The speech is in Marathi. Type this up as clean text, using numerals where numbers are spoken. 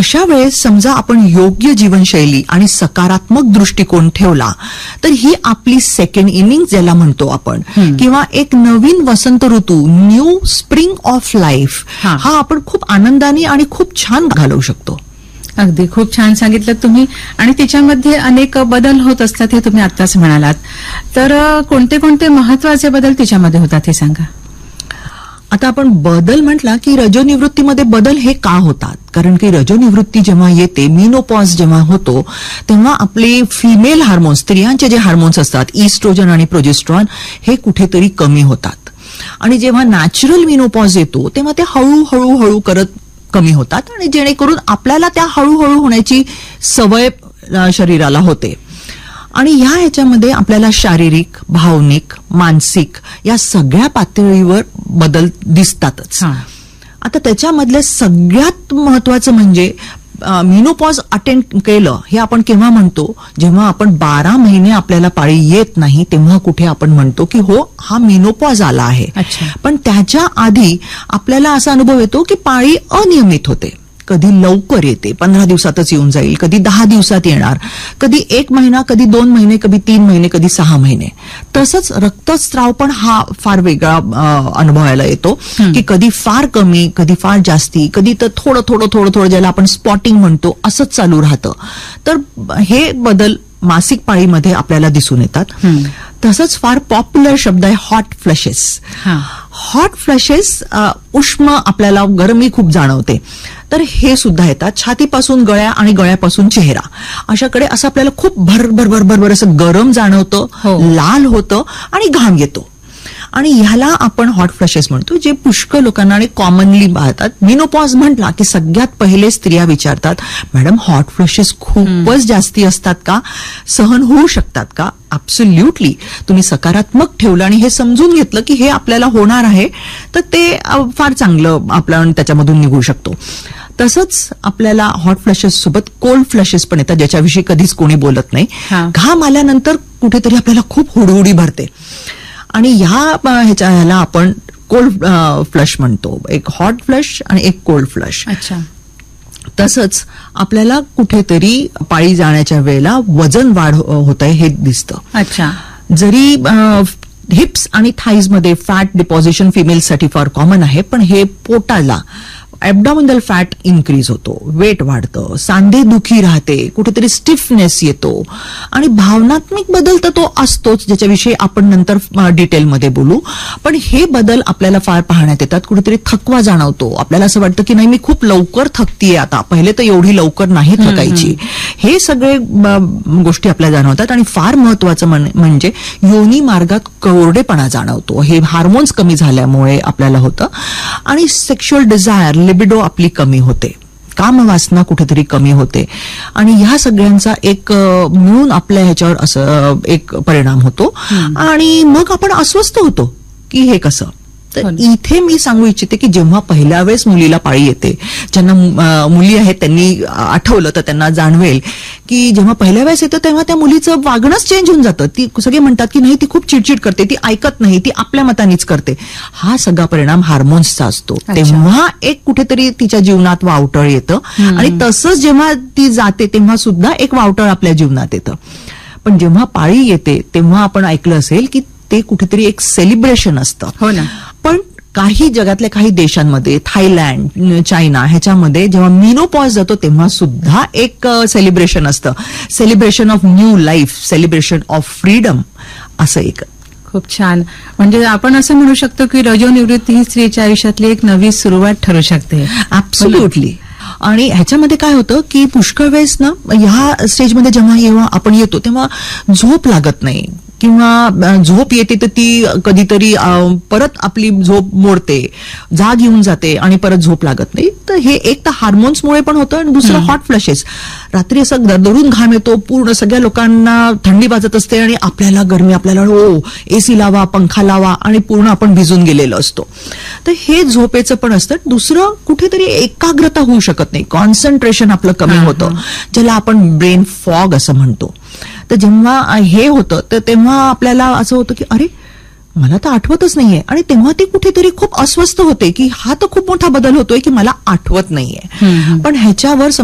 अशा वेळेस समजा आपण योग्य जीवनशैली आणि सकारात्मक दृष्टिकोन ठेवला तर ही आपली सेकंड इनिंग ज्याला म्हणतो आपण, किंवा एक नवीन वसंत ऋतू, न्यू स्प्रिंग ऑफ लाईफ, हा आपण खूप आनंदाने आणि खूप छान घालवू शकतो. अगदी खूप छान सांगितलं तुम्ही. आणि त्याच्यामध्ये अनेक बदल होत असतात हे तुम्ही आत्ताच म्हणालात. तर कोणते कोणते महत्वाचे बदल त्याच्यामध्ये होतात हे सांगा. आता आपण बदल म्हटला की रजोनिवृत्तीमध्ये बदल हे का होतात, कारण की रजोनिवृत्ती जेव्हा येते, मिनोपॉज जेव्हा होतो, तेव्हा आपले फिमेल हार्मोन्स, स्त्रियांचे जे हार्मोन्स असतात, इस्ट्रोजन आणि प्रोजेस्ट्रॉन, हे कुठेतरी कमी होतात. आणि जेव्हा नॅचरल मिनोपॉज येतो तेव्हा ते हळूहळू करत कमी होतात, आणि जेणेकरून आपल्याला त्या हळूहळू होण्याची सवय शरीराला होते. आणि ह्याच्यामध्ये आपल्याला शारीरिक, भावनिक, मानसिक या सगळ्या पातळीवर बदल दिसतातच. आता त्याच्यामधलं सगळ्यात महत्वाचं म्हणजे मिनोपॉज अटेंड केलं हे आपण केव्हा म्हणतो, जेव्हा आपण 12 महिने आपल्याला पाळी येत नाही तेव्हा कुठे आपण म्हणतो की हो, हा मिनोपॉज आला आहे. पण त्याच्या आधी आपल्याला असा अनुभव येतो की पाळी अनियमित होते. कधी लवकर येते, 15 दिवसातच येऊन जाईल, कधी 10 दिवसात येणार, कधी 1 महिना, कधी 2 महिने, कधी 3 महिने, कधी 6 महिने. तसंच रक्तस्राव पण हा फार वेगळा अनुभवायला येतो की कधी फार कमी, कधी फार जास्ती, कधी तर थोडं ज्याला आपण स्पॉटिंग म्हणतो असंच चालू राहतं. तर हे बदल मासिक पाळीमध्ये आपल्याला दिसून येतात. तसंच फार पॉप्युलर शब्द आहे हॉट फ्लशेस. हॉट फ्लशेस, उष्म, आपल्याला गरमी खूप जाणवते, तर हे सुद्धा येतात. छातीपासून गळ्या आणि गळ्यापासून चेहरा अशाकडे असं आपल्याला खूप भर असं गरम जाणवतं, लाल होतं आणि घाम येतो. आणि ह्याला आपण हॉट फ्लशेस म्हणतो, जे पुष्कळ लोकांना आणि कॉमनली पाहतात. मिनोपॉज म्हटला की सगळ्यात पहिले स्त्रिया विचारतात, मॅडम हॉट फ्लशेस खूपच जास्ती असतात का, सहन होऊ शकतात का? ऍब्सोल्युटली. तुम्ही सकारात्मक ठेवलं आणि हे समजून घेतलं की हे आपल्याला होणार आहे, तर ते फार चांगलं आपल्याला त्याच्यामधून निघू शकतो. तसंच आपल्याला हॉट फ्लशेस सोबत कोल्ड फ्लशेस पण येतात, ज्याच्याविषयी कधीच कोणी बोलत नाही. घाम आल्यानंतर कुठेतरी आपल्याला खूप हुडहुडी भरते, आणि ह्याला आपण कोल्ड फ्लश म्हणतो. एक हॉट फ्लश आणि एक कोल्ड फ्लश. तसंच आपल्याला कुठेतरी पाळी जाण्याच्या वेळेला वजन वाढ होत आहे हे दिसतं. जरी हिप्स आणि थाईज मध्ये फॅट डिपॉझिशन फिमेलसाठी फार कॉमन आहे, पण हे पोटाला ऍब्डॉमिनल फॅट इन्क्रीज होतो, वेट वाढतं, सांधे दुखी राहते, कुठेतरी स्टिफनेस येतो, आणि भावनात्मक बदल तर तो असतोच, ज्याच्याविषयी आपण नंतर डिटेलमध्ये बोलू. पण हे बदल आपल्याला फार पाहण्यात येतात. कुठेतरी थकवा जाणवतो, आपल्याला असं वाटतं की नाही, मी खूप लवकर थकतीये आता, पहिले तर एवढी लवकर नाही थकायची. हे सगळे गोष्टी आपल्याला जाणवतात. आणि फार महत्वाचं म्हणजे योनी मार्गात कोरडेपणा जाणवतो, हे हार्मोन्स कमी झाल्यामुळे आपल्याला होतं. आणि सेक्शुअल डिझायर, लिबिडो आपली कमी होते, कामवासना कुठेतरी कमी होते, आणि ह्या सगळ्यांचा एक मिळून आपल्या ह्याच्यावर असं एक परिणाम होतो. आणि मग आपण अस्वस्थ होतो की हे कसं. तर इथे मी सांगू इच्छिते की जेव्हा पहिल्या वेळेस मुलीला पाळी येते, ज्यांना मुली आहेत त्यांनी आठवलं तर त्यांना जाणवेल की जेव्हा पहिल्या वेळेस येतं तेव्हा त्या मुलीचं वागणंच चेंज होऊन जातं. ती सगळे म्हणतात की नाही, ती खूप चिडचिड करते, ती ऐकत नाही, ती आपल्या मतानीच करते. हा सगळा परिणाम हार्मोन्सचा असतो. तेव्हा एक कुठेतरी तिच्या जीवनात वावटळ येतं, आणि तसंच जेव्हा ती जाते तेव्हा सुद्धा एक वावटळ आपल्या जीवनात येतं. पण जेव्हा पाळी येते तेव्हा आपण ऐकलं असेल की ते कुठेतरी एक सेलिब्रेशन असतं. हो ना. पण काही जगातल्या काही देशांमध्ये, थायलंड, चायना, ह्याच्यामध्ये जेव्हा मिनोपॉज जातो तेव्हा सुद्धा एक सेलिब्रेशन असतं, celebration of new life, celebration of freedom, असं एक. खूप छान. म्हणजे आपण असं म्हणू शकतो की रजोनिवृत्ती ही स्त्रीच्या आयुष्यातली एक नवी सुरुवात ठरू शकते. ऍब्सोल्युटली. आणि ह्याच्यामध्ये काय होतं की पुष्कळ वेळेस ना, ह्या स्टेजमध्ये जेव्हा आपण येतो तेव्हा झोप लागत नाही, किंवा झोप येते तर ती कधीतरी परत आपली झोप मोडते, जाग येऊन जाते आणि परत झोप लागत नाही. तर हे एक तर हार्मोन्समुळे पण होतं, आणि दुसरं हॉट फ्लशेस. रात्री असं दरदरून घाम येतो, पूर्ण सगळ्या लोकांना थंडी वाजत असते आणि आपल्याला गरमी, आपल्याला एसी लावा, पंखा लावा, आणि पूर्ण आपण भिजून गेलेलो असतो. तर हे झोपेचं पण असतं. दुसरं कुठेतरी एकाग्रता होऊ शकत नाही, कॉन्सन्ट्रेशन आपलं कमी होतं, ज्याला आपण ब्रेन फॉग असं म्हणतो. तर जेव्हा हे होतं तर तेव्हा आपल्याला असं होतं की अरे, मला तर आठवतच नाहीये, आणि तेव्हा ते कुठेतरी खूप अस्वस्थ होते की हा तर खूप मोठा बदल होतोय की मला आठवत नाहीये. पण ह्याच्यावर